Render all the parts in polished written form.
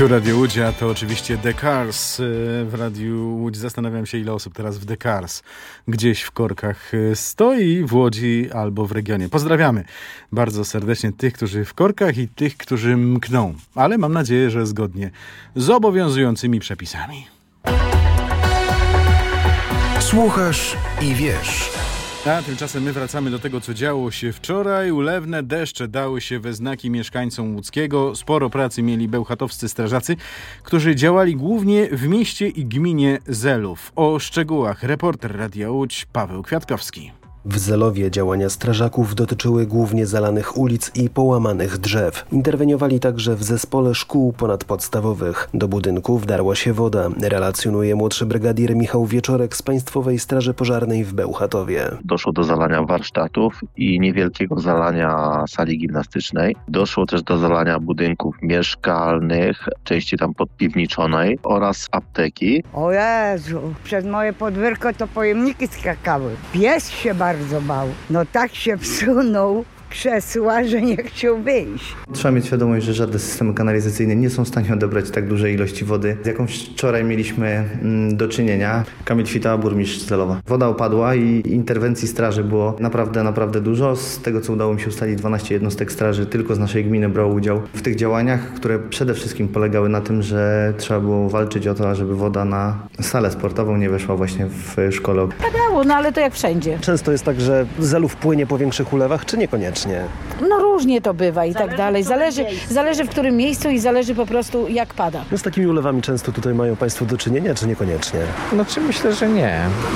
Tu Radio Łódź, a to oczywiście The Cars. W Radiu Łódź zastanawiam się, ile osób teraz w The Cars gdzieś w korkach stoi w Łodzi albo w regionie. Pozdrawiamy bardzo serdecznie tych, którzy w korkach i tych, którzy mkną. Ale mam nadzieję, że zgodnie z obowiązującymi przepisami. Słuchasz i wiesz. A tymczasem my wracamy do tego, co działo się wczoraj. Ulewne deszcze dały się we znaki mieszkańcom łódzkiego. Sporo pracy mieli bełchatowscy strażacy, którzy działali głównie w mieście i gminie Zelów. O szczegółach reporter Radia Łódź Paweł Kwiatkowski. W Zelowie działania strażaków dotyczyły głównie zalanych ulic i połamanych drzew. Interweniowali także w zespole szkół ponadpodstawowych. Do budynku wdarła się woda, relacjonuje młodszy brygadier Michał Wieczorek z Państwowej Straży Pożarnej w Bełchatowie. Doszło do zalania warsztatów i niewielkiego zalania sali gimnastycznej. Doszło też do zalania budynków mieszkalnych, części tam podpiwniczonej oraz apteki. O Jezu, przez moje podwórko to pojemniki skakały. Pies się bardzo bał. No tak się wsunął krzesła, że nie chciał wyjść. Trzeba mieć świadomość, że żadne systemy kanalizacyjne nie są w stanie odebrać tak dużej ilości wody, z jaką wczoraj mieliśmy do czynienia. Kamil Świtała, burmistrz Zelowa. Woda opadła i interwencji straży było naprawdę dużo. Z tego, co udało mi się ustalić, 12 jednostek straży tylko z naszej gminy brało udział w tych działaniach, które przede wszystkim polegały na tym, że trzeba było walczyć o to, ażeby woda na salę sportową nie weszła właśnie w szkole. Padało, no ale to jak wszędzie. Często jest tak, że Zelów płynie po większych ulewach, czy niekoniecznie? No różnie to bywa i tak dalej. Zależy w którym miejscu i zależy po prostu jak pada. No z takimi ulewami często tutaj mają Państwo do czynienia, czy niekoniecznie? Znaczy myślę, że nie.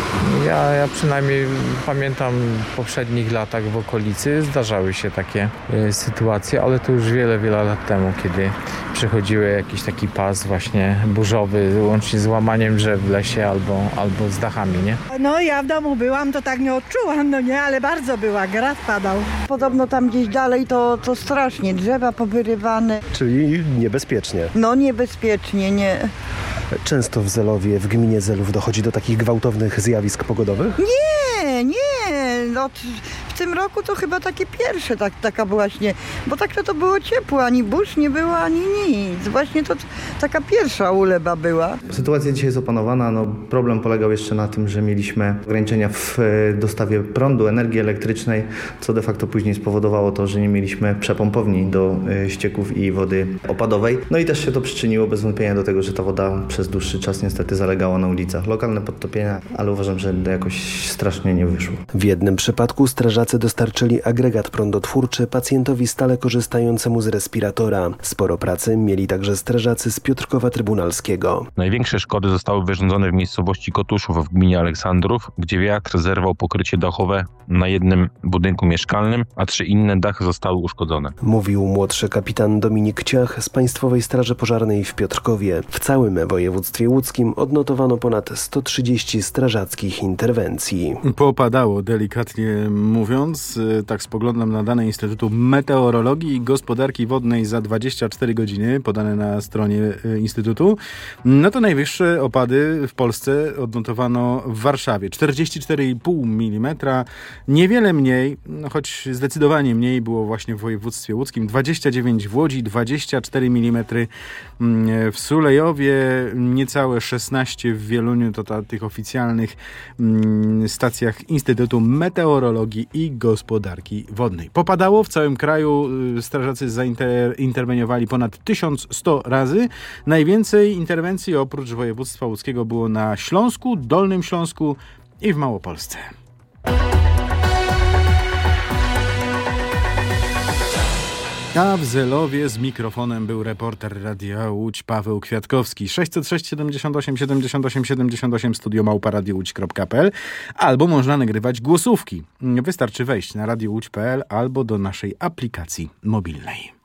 Ja przynajmniej pamiętam w poprzednich latach w okolicy zdarzały się takie sytuacje, ale to już wiele lat temu, kiedy przychodziły jakiś taki pas właśnie burzowy, łącznie z łamaniem drzew w lesie albo z dachami, nie? No ja w domu byłam, to tak nie odczułam, no nie, ale bardzo była, grad padał. Podobno tam gdzieś dalej to strasznie, drzewa powyrywane. Czyli niebezpiecznie. No niebezpiecznie, nie. Często w Zelowie, w gminie Zelów dochodzi do takich gwałtownych zjawisk pogodowych? Nie. No, w tym roku to chyba takie pierwsze taka właśnie, bo tak to było ciepło, ani burz nie było, ani nic. Właśnie to taka pierwsza ulewa była. Sytuacja dzisiaj jest opanowana. No, problem polegał jeszcze na tym, że mieliśmy ograniczenia w dostawie prądu, energii elektrycznej, co de facto później spowodowało to, że nie mieliśmy przepompowni do ścieków i wody opadowej. No i też się to przyczyniło bez wątpienia do tego, że ta woda przez dłuższy czas niestety zalegała na ulicach. Lokalne podtopienia, ale uważam, że jakoś strasznie nie wyszło. W jednym przypadku strażacy dostarczyli agregat prądotwórczy pacjentowi stale korzystającemu z respiratora. Sporo pracy mieli także strażacy z Piotrkowa Trybunalskiego. Największe szkody zostały wyrządzone w miejscowości Kotuszów w gminie Aleksandrów, gdzie wiatr zerwał pokrycie dachowe na jednym budynku mieszkalnym, a 3 inne dachy zostały uszkodzone. Mówił młodszy kapitan Dominik Ciach z Państwowej Straży Pożarnej w Piotrkowie. W całym województwie łódzkim odnotowano ponad 130 strażackich interwencji. Popadało, delikatnie mówiąc. Tak spoglądam na dane Instytutu Meteorologii i Gospodarki Wodnej za 24 godziny, podane na stronie Instytutu. No to najwyższe opady w Polsce odnotowano w Warszawie. 44,5 mm. Niewiele mniej, choć zdecydowanie mniej było właśnie w województwie łódzkim. 29 w Łodzi, 24 mm w Sulejowie, niecałe 16 w Wieluniu, to tych oficjalnych stacjach Instytutu Meteorologii i Gospodarki Wodnej. Popadało w całym kraju, strażacy zainterweniowali ponad 1100 razy. Najwięcej interwencji oprócz województwa łódzkiego było na Śląsku, Dolnym Śląsku i w Małopolsce. A w Zelowie z mikrofonem był reporter Radia Łódź Paweł Kwiatkowski. 606 78 78 78 studio@radiołódź.pl albo można nagrywać głosówki. Wystarczy wejść na radiołódź.pl albo do naszej aplikacji mobilnej.